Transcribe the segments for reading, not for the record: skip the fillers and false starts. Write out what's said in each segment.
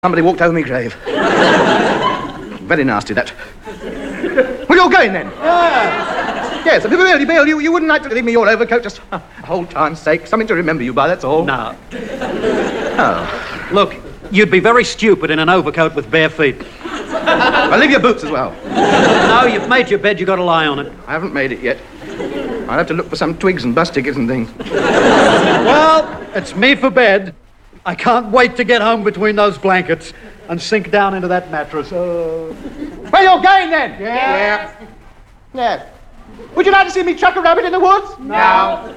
Somebody walked over my grave. Very nasty, that. Well, you're going, then? Yes, really, Bill, you wouldn't like to leave me your overcoat just for old time's sake. Something to remember you by, that's all. No. Oh. Look, you'd be very stupid in an overcoat with bare feet. Well, leave your boots as well. No, you've made your bed, you've got to lie on it. I haven't made it yet. I'll have to look for some twigs and bus tickets and things. Well, it's me for bed. I can't wait to get home between those blankets and sink down into that mattress. Well, you're going, then? Yeah. Yes. Would you like to see me track a rabbit in the woods? No.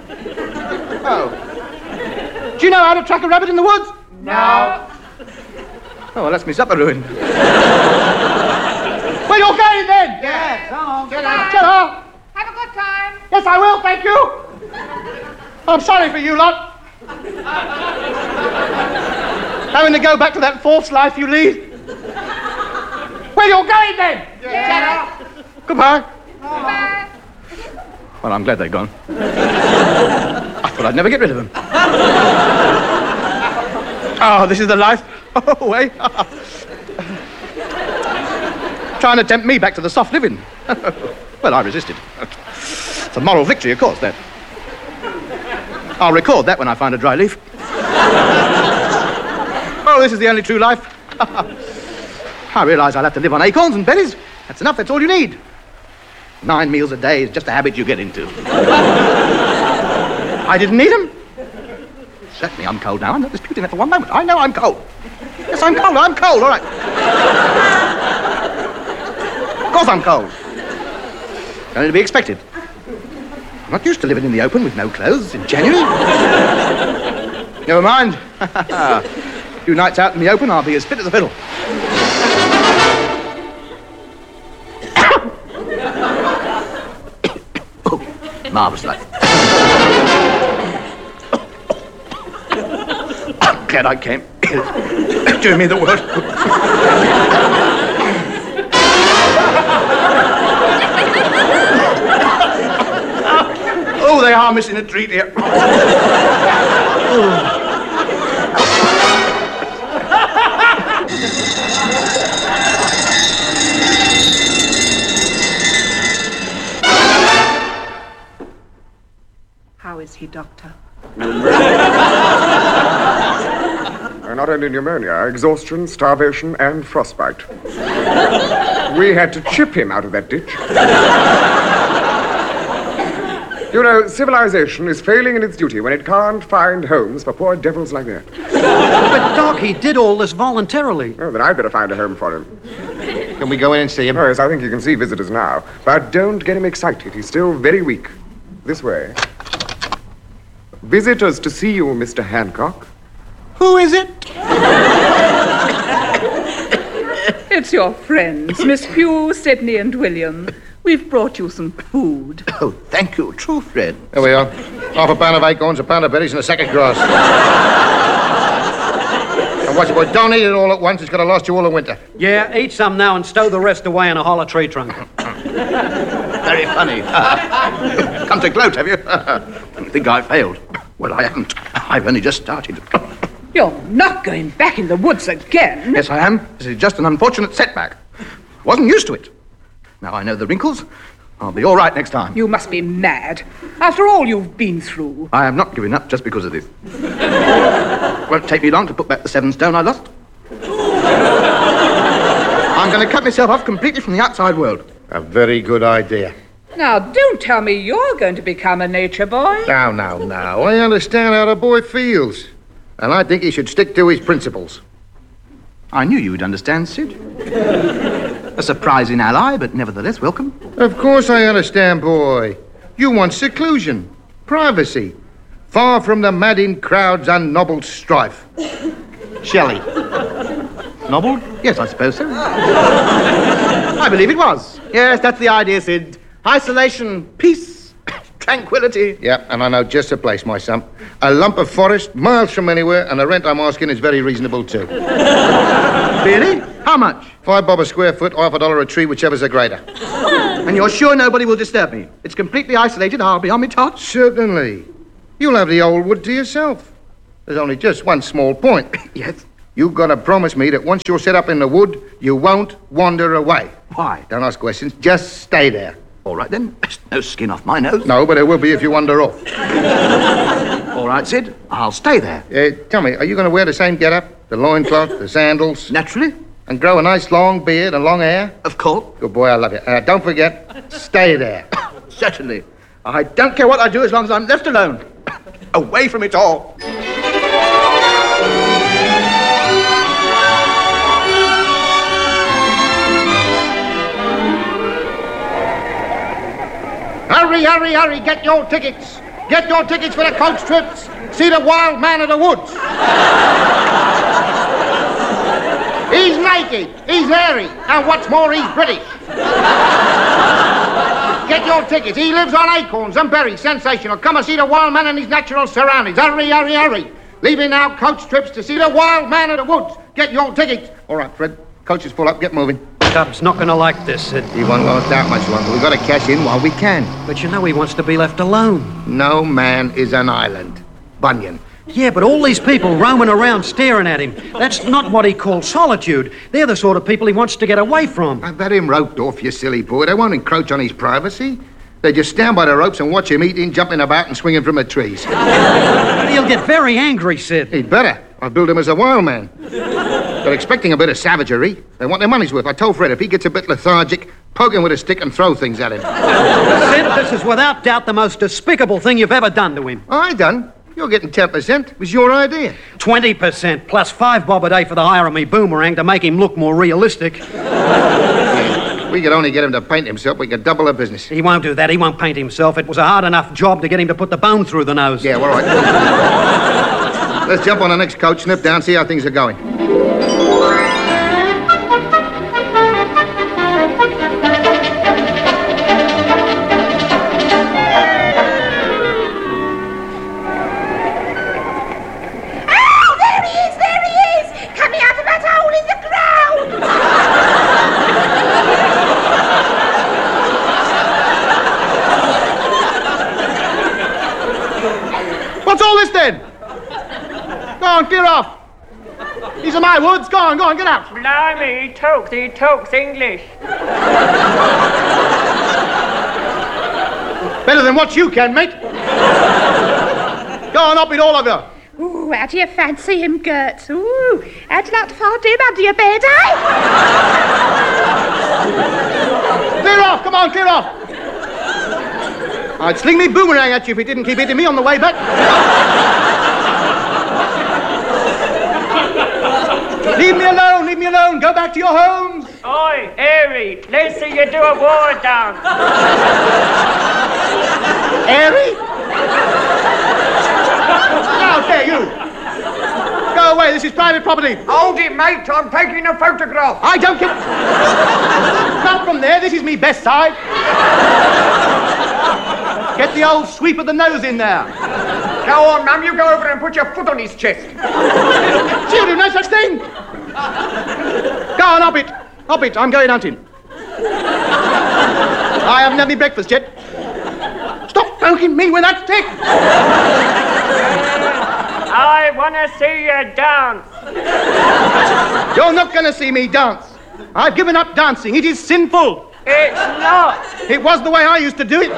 Oh. Do you know how to track a rabbit in the woods? No. Oh, well, that's me supper ruined. Well, you're going, then? Yes. Shut up. Have a good time. Yes, I will, thank you. I'm sorry for you lot. Having to go back to that false life you lead. Well, you're going, then? Yes. Goodbye. Bye. Well, I'm glad they're gone. I thought I'd never get rid of them. Oh, this is the life. Oh, eh? Trying to tempt me back to the soft living. Well, I resisted. It's a moral victory, of course, that. I'll record that when I find a dry leaf. Oh, this is the only true life. I realise I'll have to live on acorns and berries. That's enough, that's all you need. 9 meals a day is just a habit you get into. I didn't need them. Certainly I'm cold now. I'm not disputing that for one moment. I know I'm cold. Yes, I'm cold, all right. Of course I'm cold. Only to be expected. I'm not used to living in the open with no clothes in January. Never mind. A few nights out in the open, I'll be as fit as a fiddle. Marvellous life. I'm glad I came. It's doing me the world. Oh, they are missing a treat here. How is he, Doctor? Not only pneumonia, exhaustion, starvation, and frostbite. We had to chip him out of that ditch. You know, civilization is failing in its duty when it can't find homes for poor devils like that. But, Doc, he did all this voluntarily. Oh, then I'd better find a home for him. Can we go in and see him? Oh, yes, I think you can see visitors now. But don't get him excited. He's still very weak. This way. Visitors to see you, Mr. Hancock. Who is it? It's your friends, Miss Pugh, Sidney, and William. We've brought you some food. Oh, thank you, true friend. There we are. Half a pound of acorns, a pound of berries, and a sack of grass. And watch it, boy. Don't eat it all at once. It's going to last you all the winter. Yeah, eat some now and stow the rest away in a hollow tree trunk. Very funny. Come to gloat, have you? Don't think I failed. Well, I haven't. I've only just started. You're not going back in the woods again. Yes, I am. This is just an unfortunate setback. Wasn't used to it. Now I know the wrinkles. I'll be all right next time. You must be mad. After all you've been through. I am not giving up just because of this. Won't take me long to put back the 7 stone I lost. I'm going to cut myself off completely from the outside world. A very good idea. Now, don't tell me you're going to become a nature boy. Now. I understand how the boy feels. And I think he should stick to his principles. I knew you would understand, Sid. A surprising ally, but nevertheless welcome. Of course I understand, boy. You want seclusion, privacy, far from the madding crowd's unnobbled strife. Shelley. Nobbled? Yes, I suppose so. I believe it was. Yes, that's the idea, Sid. Isolation, peace, tranquility. Yeah, and I know just the place, my son. A lump of forest, miles from anywhere, and the rent I'm asking is very reasonable, too. Really? How much? $5 a square foot, $1 a tree, whichever's the greater. And you're sure nobody will disturb me? It's completely isolated. I'll be on my tots. Certainly. You'll have the old wood to yourself. There's only just one small point. Yes? You got to promise me that once you're set up in the wood, you won't wander away. Why? Don't ask questions. Just stay there. All right, then. There's no skin off my nose. No, but there will be if you wander off. All right, Sid. I'll stay there. Tell me, are you going to wear the same get-up? The loincloth, the sandals? Naturally. And grow a nice long beard and long hair? Of course. Good boy, I love you. Don't forget, stay there. Certainly. I don't care what I do as long as I'm left alone. Away from it all. Hurry, hurry, hurry, get your tickets. Get your tickets for the coach trips. See the wild man of the woods. He's naked, he's hairy, and what's more, he's British. Get your tickets. He lives on acorns and berries. Sensational. Come and see the wild man in his natural surroundings. Hurry, hurry, hurry. Leaving now coach trips to see the wild man of the woods. Get your tickets. All right, Fred. Coach is full up. Get moving. Tubbs not going to like this, Sid. He won't last out much longer. We've got to cash in while we can. But you know he wants to be left alone. No man is an island. Bunyan. Yeah, but all these people roaming around staring at him, that's not what he calls solitude. They're the sort of people he wants to get away from. I've had him roped off, you silly boy. They won't encroach on his privacy. They just stand by the ropes and watch him eating, jumping about and swinging from the trees. But he'll get very angry, Sid. He'd better. I've built him as a wild man. They're expecting a bit of savagery. They want their money's worth. I told Fred if he gets a bit lethargic, poke him with a stick and throw things at him. Sid, this is without doubt the most despicable thing you've ever done to him. I done. You're getting 10%. It was your idea. 20% plus 5 bob a day for the hire of me boomerang to make him look more realistic. Yeah. We could only get him to paint himself. We could double the business. He won't do that. He won't paint himself. It was a hard enough job to get him to put the bone through the nose. Yeah, all right. Let's jump on the next coach, nip down, see how things are going. What's all this then? Go on, clear off. These are my woods. Go on, get out. Blimey, he talks English. Better than what you can, mate. Go on, up it, all of you. Ooh, how do you fancy him, Gert? Ooh, how'd you like to fold him under your bed, eh? Clear off, come on, clear off. I'd sling me boomerang at you if it didn't keep hitting me on the way back. Leave me alone, go back to your homes. Oi, Airy, let's see you do a war dance. Airy? Now, dare you. Go away, this is private property. Hold it, mate. I'm taking a photograph. I don't care. Not from there, this is me best side. Get the old sweep of the nose in there. Go on, ma'am. You go over and put your foot on his chest. Children, no such thing. Go on, up it, I'm going hunting. I haven't had any breakfast yet. Stop poking me with that stick. I want to see you dance. You're not going to see me dance. I've given up dancing. It is sinful. It's not. It was the way I used to do it.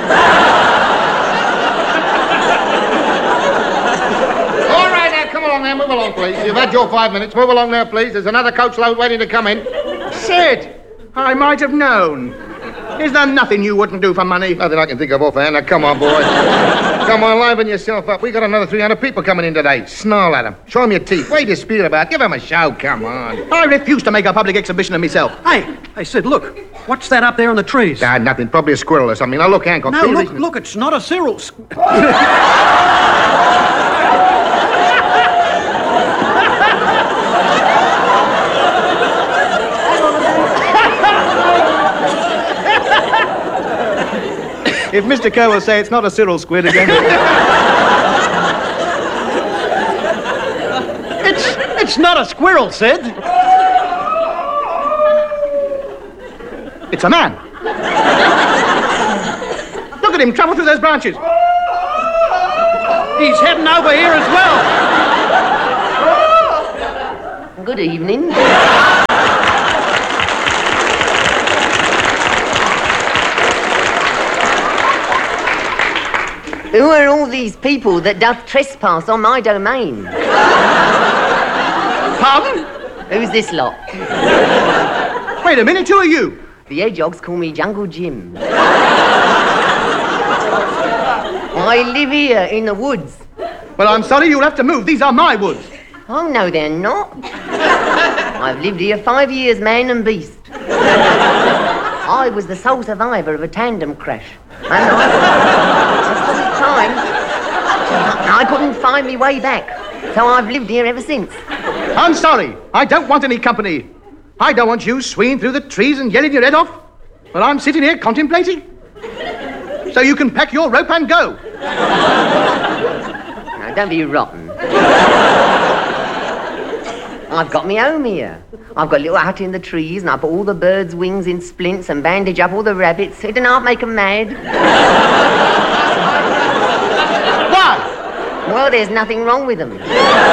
All right, now, come along now. Move along, please. You've had your 5 minutes. Move along now, please. There's another coach load waiting to come in. Sid, I might have known. Is there nothing you wouldn't do for money? Nothing I can think of offhand. Now, come on, boy. Come on, liven yourself up. We got another 300 people coming in today. Snarl at them. Show them your teeth. What are you disputing about? Give them a show. Come on. I refuse to make a public exhibition of myself. Hey, Sid, look. What's that up there in the trees? Nothing. Probably a squirrel or something. Now, look, Hancock. No, look, it's not a Cyril. If Mr. Kerr will say it's not a Cyril squid again. It's not a squirrel, Sid. It's a man. Look at him travel through those branches. He's heading over here as well. good evening. Who are all these people that doth trespass on my domain? Pardon? Who's this lot? Wait a minute, who are you? The hedgehogs call me Jungle Jim. I live here in the woods. Well, I'm sorry, you'll have to move. These are my woods. Oh, no, they're not. I've lived here 5 years, man and beast. I was the sole survivor of a tandem crash. And I couldn't find me way back. So I've lived here ever since. I'm sorry. I don't want any company. I don't want you swinging through the trees and yelling your head off while I'm sitting here contemplating. So you can pack your rope and go. Now, don't be rotten. I've got me home here. I've got a little hut in the trees, and I put all the birds' wings in splints and bandage up all the rabbits. It didn't half make them mad. Why? Well, there's nothing wrong with them.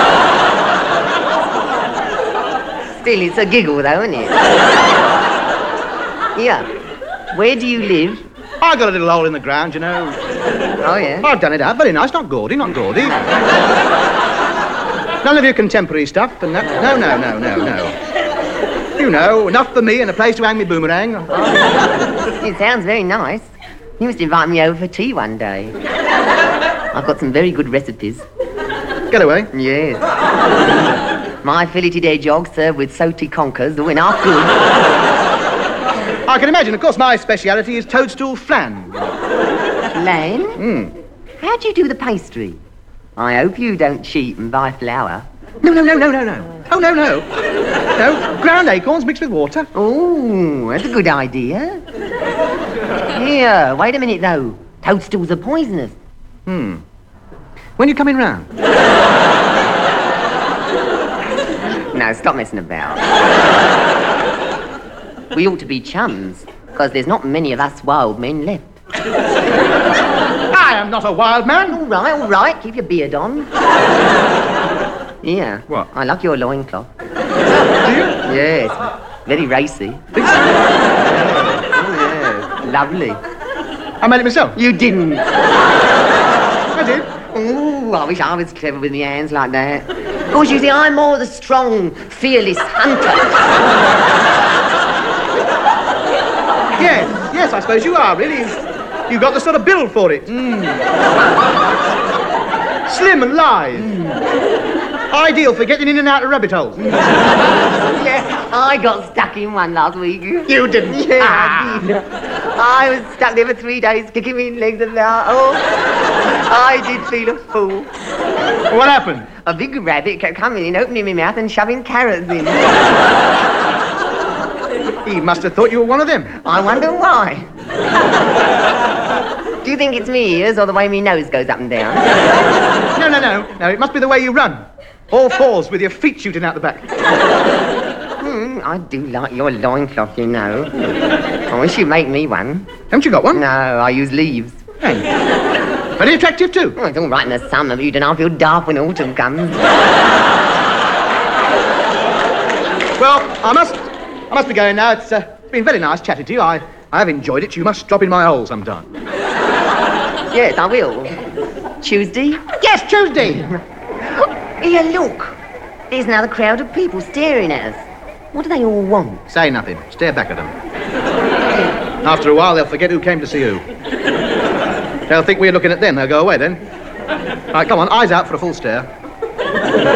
Still, it's a giggle, though, isn't it? Yeah. Where do you live? I got a little hole in the ground, you know. Oh, yeah? I've done it out. Very nice. Not gaudy, not gaudy. None of your contemporary stuff and that. No. You know, enough for me and a place to hang me boomerang. It sounds very nice. You must invite me over for tea one day. I've got some very good recipes. Get away. Yes. My filleted hedgehog served with salty conkers, the half good. I can imagine. Of course, my speciality is toadstool flan. Flan? How do you do the pastry? I hope you don't cheat and buy flour. No. Oh, no. No, ground acorns mixed with water. Oh, that's a good idea. Here, wait a minute, though. Toadstools are poisonous. When you coming round? No, stop messing about. We ought to be chums, because there's not many of us wild men left. I am not a wild man. All right. Keep your beard on. Yeah. What? I like your loincloth. Do you? Yes. Very racy. Oh, yeah. Lovely. I made it myself. You didn't. I did. Ooh, I wish I was clever with my hands like that. Of course, you see, I'm more the strong, fearless hunter. Yes, I suppose you are, really. You've got the sort of build for it. Slim and lithe. Ideal for getting in and out of rabbit holes. Yeah, I got stuck in one last week. You didn't? Yeah, I did. I was stuck there for 3 days, kicking my legs about. Oh, I did feel a fool. What happened? A big rabbit kept coming in, opening my mouth and shoving carrots in. He must have thought you were one of them. I wonder why. Do you think it's me ears or the way my nose goes up and down? No, it must be the way you run. All fours with your feet shooting out the back. I do like your loincloth, you know. I wish you'd make me one. Haven't you got one? No, I use leaves. Hey. Very attractive, too. Well, it's all right in the summer, but you don't know if you'll daft when autumn comes. Well, I must be going now. It's been very nice chatting to you. I have enjoyed it. You must drop in my hole sometime. Yes, I will. Tuesday? Yes, Tuesday. Here, look. There's another crowd of people staring at us. What do they all want? Say nothing. Stare back at them. After a while, they'll forget who came to see who. They'll think we're looking at them. They'll go away then. Right, come on. Eyes out for a full stare.